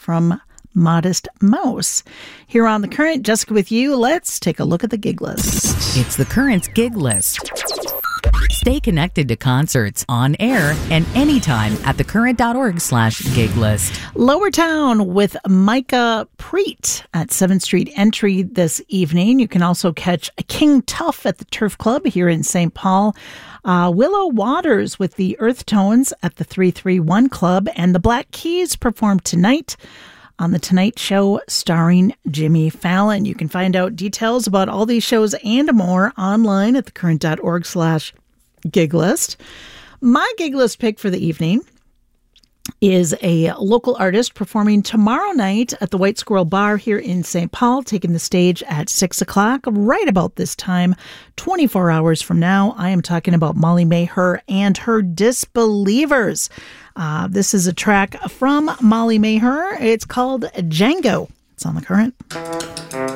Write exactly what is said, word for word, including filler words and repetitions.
from Modest Mouse. Here on The Current, Jessica with you. Let's take a look at the gig list. It's The Current's gig list. Stay connected to concerts on air and anytime at thecurrent.org slash gig list. Lower Town with Micah Preet at seventh Street Entry this evening. You can also catch King Tuff at the Turf Club here in Saint Paul. Uh, Willow Waters with the Earth Tones at the three three one Club. And the Black Keys perform tonight on The Tonight Show starring Jimmy Fallon. You can find out details about all these shows and more online at thecurrent.org slash gig list. My gig list pick for the evening is a local artist performing tomorrow night at the White Squirrel Bar here in Saint Paul, taking the stage at six o'clock, right about this time, twenty-four hours from now. I am talking about Molly Mayher and her Disbelievers. Uh, this is a track from Molly Mayher. It's called Django. It's on The Current.